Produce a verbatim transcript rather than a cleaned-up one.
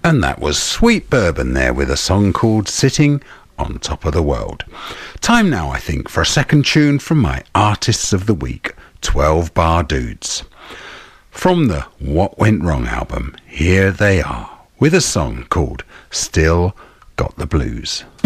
And that was Sweet Bourbon there with a song called Sitting on Top of the World. Time now, I think, for a second tune from my Artists of the Week, twelve Bar Dudes. From the What Went Wrong album, here they are with a song called Still Got the Blues.